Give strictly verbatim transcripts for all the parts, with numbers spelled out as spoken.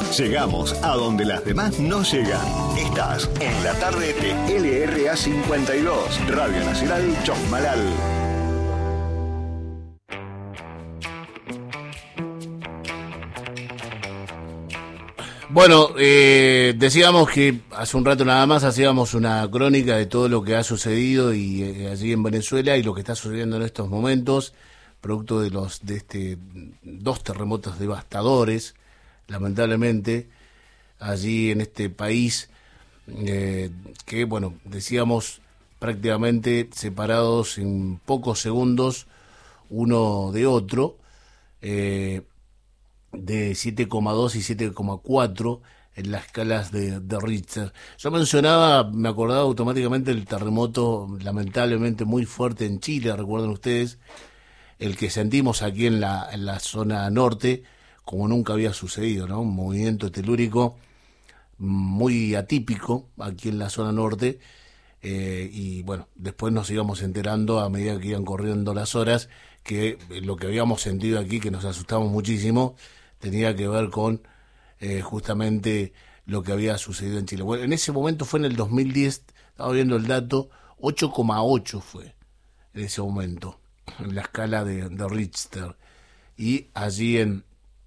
Llegamos a donde las demás no llegan. Estás en la tarde de L R A cincuenta y dos, Radio Nacional Chosmalal. Bueno, eh, decíamos que hace un rato nada más hacíamos una crónica de todo lo que ha sucedido y eh, allí en Venezuela y lo que está sucediendo en estos momentos, producto de los de este dos terremotos devastadores, lamentablemente, allí en este país, eh, que, bueno, decíamos prácticamente separados en pocos segundos uno de otro, eh, de siete coma dos y siete coma cuatro en las escalas de, de Richter. Yo mencionaba, me acordaba automáticamente el terremoto lamentablemente muy fuerte en Chile, recuerden ustedes, el que sentimos aquí en la, en la zona norte, como nunca había sucedido, ¿no? Un movimiento telúrico muy atípico aquí en la zona norte, eh, y bueno, después nos íbamos enterando a medida que iban corriendo las horas que lo que habíamos sentido aquí, que nos asustamos muchísimo, tenía que ver con eh, justamente lo que había sucedido en Chile. Bueno, en ese momento fue en el dos mil diez, estaba viendo el dato, ocho coma ocho fue en ese momento, en la escala de, de Richter. Y allí en,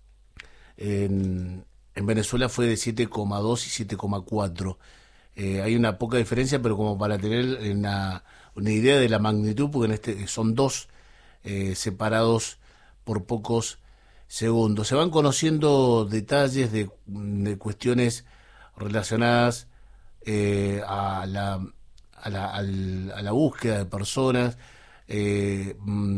en, en Venezuela fue de siete coma dos y siete coma cuatro. Eh, hay una poca diferencia, pero como para tener una, una idea de la magnitud, porque en este son dos eh, separados por pocos segundos. Se van conociendo detalles de, de cuestiones relacionadas eh, a, la, a, la, al, a la búsqueda de personas, eh,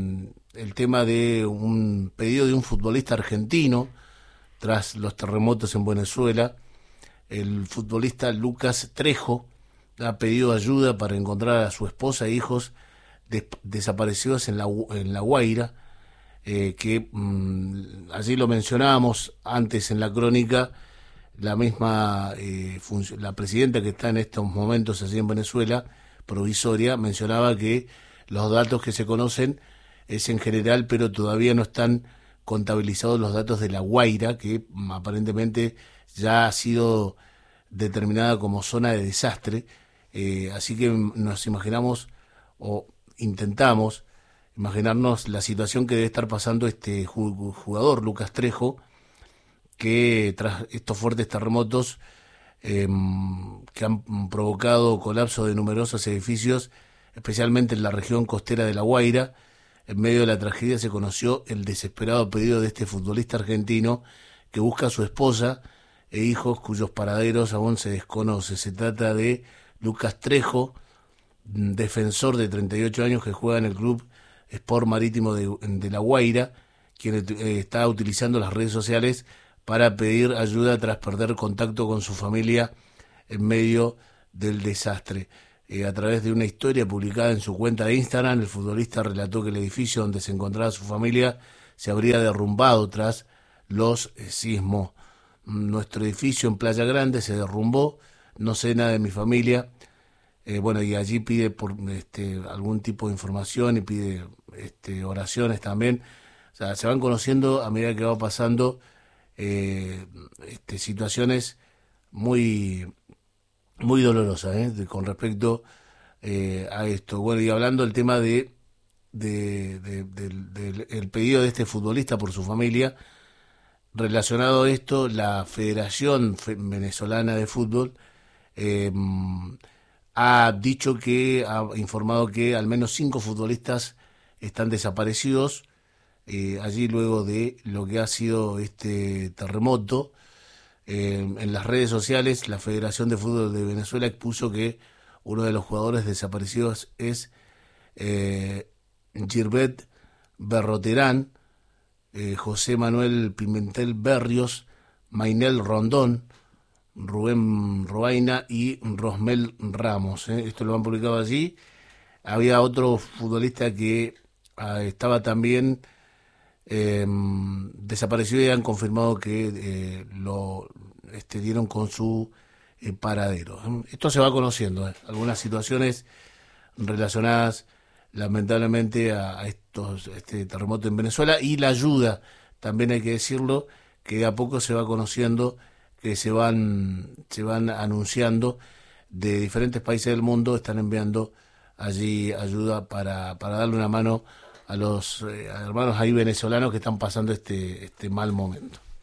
el tema de un pedido de un futbolista argentino tras los terremotos en Venezuela. El futbolista Lucas Trejo ha pedido ayuda para encontrar a su esposa e hijos des- desaparecidos en la, en la Guaira. Eh, que mmm, allí lo mencionábamos antes en la crónica, la misma eh, func- la presidenta que está en estos momentos allí en Venezuela, provisoria, mencionaba que los datos que se conocen es en general, pero todavía no están contabilizados los datos de La Guaira, que mm, aparentemente ya ha sido determinada como zona de desastre, eh, así que nos imaginamos o intentamos imaginarnos la situación que debe estar pasando este jugador, Lucas Trejo, que tras estos fuertes terremotos eh, que han provocado colapso de numerosos edificios, especialmente en la región costera de La Guaira, en medio de la tragedia se conoció el desesperado pedido de este futbolista argentino que busca a su esposa e hijos cuyos paraderos aún se desconoce. Se trata de Lucas Trejo, defensor de treinta y ocho años que juega en el club Sport Marítimo de, de La Guaira, quien eh, está utilizando las redes sociales para pedir ayuda tras perder contacto con su familia en medio del desastre. Eh, a través de una historia publicada en su cuenta de Instagram, el futbolista relató que el edificio donde se encontraba su familia se habría derrumbado tras los eh, sismos. Nuestro edificio en Playa Grande se derrumbó, no sé nada de mi familia. Eh, bueno, y allí pide por este algún tipo de información y pide este oraciones también. O sea, se van conociendo a medida que va pasando eh, este, situaciones muy muy dolorosas ¿eh? de, con respecto eh, a esto. Bueno, y hablando del tema de, de, de, de, de, de el pedido de este futbolista por su familia, relacionado a esto, la Federación Venezolana de Fútbol eh, ha dicho que, ha informado que al menos cinco futbolistas están desaparecidos eh, allí luego de lo que ha sido este terremoto. Eh, en las redes sociales, la Federación de Fútbol de Venezuela expuso que uno de los jugadores desaparecidos es eh, Girbet Berroterán, eh, José Manuel Pimentel Berrios, Mainel Rondón, Rubén Robaina y Rosmel Ramos. ¿eh? Esto lo han publicado allí. Había otro futbolista que ah, estaba también eh, desaparecido y han confirmado que eh, lo este, dieron con su eh, paradero. Esto se va conociendo, ¿eh? Algunas situaciones relacionadas lamentablemente a, a estos este terremoto en Venezuela y la ayuda, también hay que decirlo, que de a poco se va conociendo que se van, se van anunciando de diferentes países del mundo, están enviando allí ayuda para, para darle una mano a los eh, a hermanos ahí venezolanos que están pasando este, este mal momento.